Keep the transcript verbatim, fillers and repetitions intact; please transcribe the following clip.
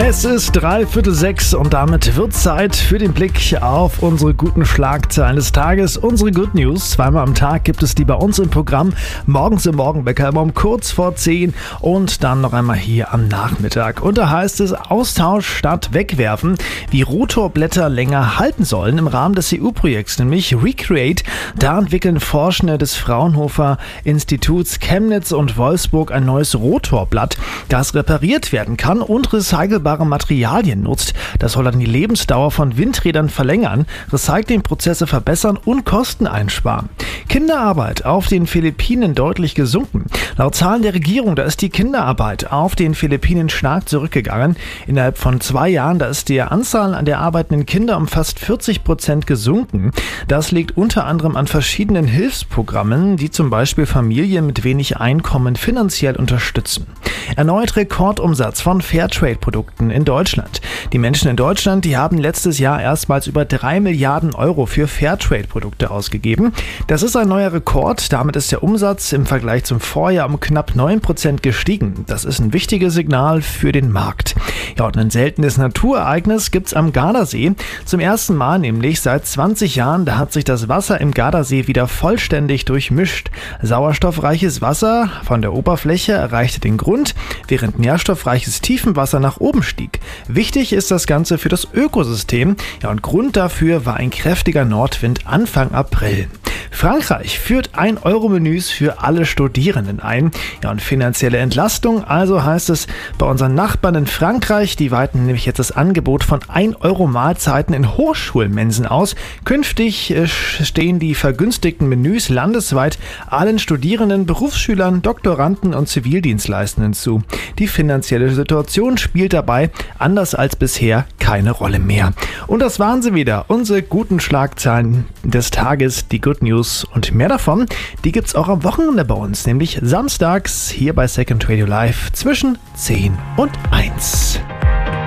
Es ist dreiviertel sechs und damit wird Zeit für den Blick auf unsere guten Schlagzeilen des Tages. Unsere Good News. Zweimal am Tag gibt es die bei uns im Programm. Morgens im Morgenwecker immer um kurz vor zehn und dann noch einmal hier am Nachmittag. Und da heißt es Austausch statt Wegwerfen, wie Rotorblätter länger halten sollen im Rahmen des E U-Projekts, nämlich Recreate. Da entwickeln Forschende des Fraunhofer Instituts Chemnitz und Wolfsburg ein neues Rotorblatt, das repariert werden kann und recycelbare Materialien nutzt. Das soll dann die Lebensdauer von Windrädern verlängern, Recyclingprozesse verbessern und Kosten einsparen. Kinderarbeit auf den Philippinen deutlich gesunken. Laut Zahlen der Regierung, da ist die Kinderarbeit auf den Philippinen stark zurückgegangen. Innerhalb von zwei Jahren, da ist die Anzahl an der arbeitenden Kinder um fast vierzig Prozent gesunken. Das liegt unter anderem an verschiedenen Hilfsprogrammen, die zum Beispiel Familien mit wenig Einkommen finanziell unterstützen. Erneut Rekordumsatz von Fairtrade-Produkten in Deutschland. Die Menschen in Deutschland, die haben letztes Jahr erstmals über drei Milliarden Euro für Fairtrade-Produkte ausgegeben. Das ist ein neuer Rekord. Damit ist der Umsatz im Vergleich zum Vorjahr um knapp neun Prozent gestiegen. Das ist ein wichtiges Signal für den Markt. Ja, und ein seltenes Naturereignis gibt's am Gardasee. Zum ersten Mal nämlich seit zwanzig Jahren, da hat sich das Wasser im Gardasee wieder vollständig durchmischt. Sauerstoffreiches Wasser von der Oberfläche erreichte den Grund, während nährstoffreiches Tiefenwasser nach oben stieg. Wichtig ist das Ganze für das Ökosystem. Ja, und Grund dafür war ein kräftiger Nordwind Anfang April. Frankreich führt ein Euro Menüs für alle Studierenden ein. Ja, und finanzielle Entlastung, also heißt es bei unseren Nachbarn in Frankreich, die weiten nämlich jetzt das Angebot von ein Euro Mahlzeiten in Hochschulmensen aus. Künftig äh, stehen die vergünstigten Menüs landesweit allen Studierenden, Berufsschülern, Doktoranden und Zivildienstleistenden zu. Die finanzielle Situation spielt dabei, anders als bisher, keine Rolle mehr. Und das waren sie wieder, unsere guten Schlagzeilen des Tages, die Good News. Und mehr davon, die gibt's auch am Wochenende bei uns, nämlich samstags hier bei Second Radio Live zwischen zehn und eins.